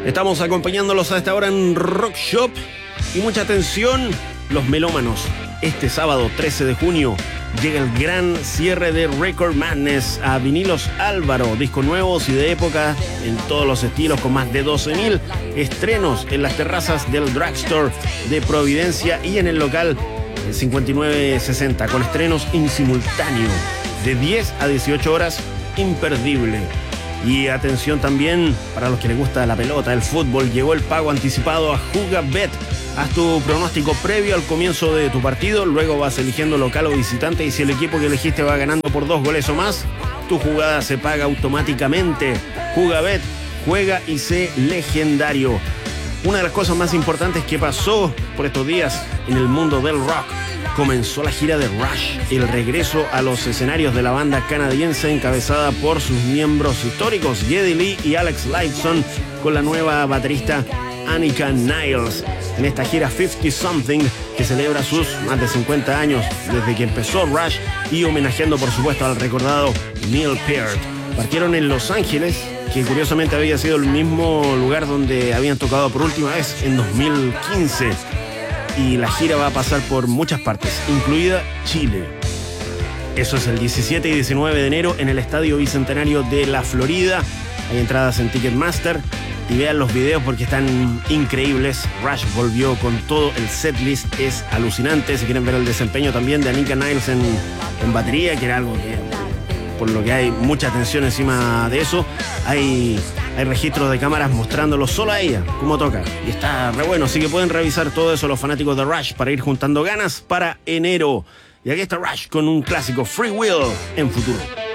Estamos acompañándolos a esta hora en Rock Shop. Y mucha atención, los melómanos. Este sábado 13 de junio llega el gran cierre de Record Madness a Vinilos Álvaro. Discos nuevos y de época en todos los estilos, con más de 12.000 estrenos en las terrazas del Drugstore de Providencia y en el local 5960, con estrenos en simultáneo de 10 a 18 horas, imperdible. Y atención también para los que les gusta la pelota, el fútbol, llegó el pago anticipado a Jugabet. Haz tu pronóstico previo al comienzo de tu partido, luego vas eligiendo local o visitante y si el equipo que elegiste va ganando por 2 goles o más, tu jugada se paga automáticamente. Jugabet, juega y sé legendario. Una de las cosas más importantes que pasó por estos días en el mundo del rock: comenzó la gira de Rush, el regreso a los escenarios de la banda canadiense encabezada por sus miembros históricos Geddy Lee y Alex Lifeson, con la nueva baterista Annika Niles, en esta gira 50 Something que celebra sus más de 50 años desde que empezó Rush y homenajeando por supuesto al recordado Neil Peart. Partieron en Los Ángeles, que curiosamente había sido el mismo lugar donde habían tocado por última vez en 2015. Y la gira va a pasar por muchas partes, incluida Chile. Eso es el 17 y 19 de enero en el Estadio Bicentenario de la Florida. Hay entradas en Ticketmaster y vean los videos porque están increíbles. Rush volvió con todo, el setlist es alucinante. Si quieren ver el desempeño también de Annika Niles en batería, que era algo que, por lo que hay mucha atención encima de eso, hay registros de cámaras mostrándolo solo a ella, cómo toca. Y está re bueno, así que pueden revisar todo eso los fanáticos de Rush para ir juntando ganas para enero. Y aquí está Rush con un clásico, Free Will, en Futuro.